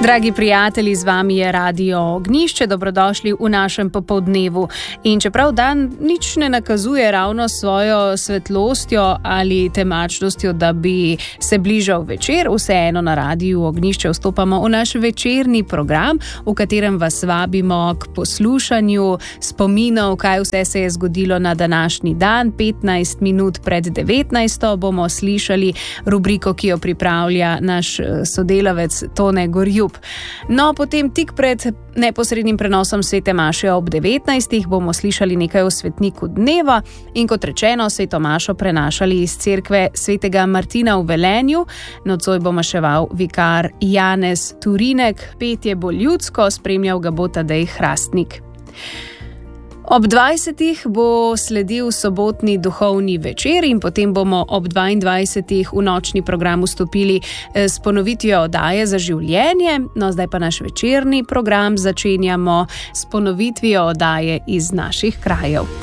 Dragi prijatelji, z vami je Radio Ognjišče, dobrodošli v našem popoldnevu. In čeprav dan nič ne nakazuje ravno svojo svetlostjo ali temačnostjo, da bi se bližal večer, vseeno na Radiu Ognjišče vstopamo v naš večerni program, v katerem vas vabimo k poslušanju spominov, kaj vse se je zgodilo na današnji dan. 15 minut pred 19. bomo slišali rubriko, ki jo pripravlja naš sodelavec Tone Gorjup. No, potem tik pred neposrednim prenosom Svete Maše ob 19. bomo slišali nekaj o svetniku dneva in kot rečeno, Sveto Mašo prenašali iz cerkve Svetega Martina v Velenju. Nocoj bo maševal vikar Janez Turinek, petje bo ljudsko, spremljal ga bo Tadej Hrastnik. Ob 20. bo sledil sobotni duhovni večer in potem bomo ob 22. v nočni program vstopili s ponovitvijo oddaje Za življenje. No, zdaj pa naš večerni program začenjamo s ponovitvijo oddaje Iz naših krajev.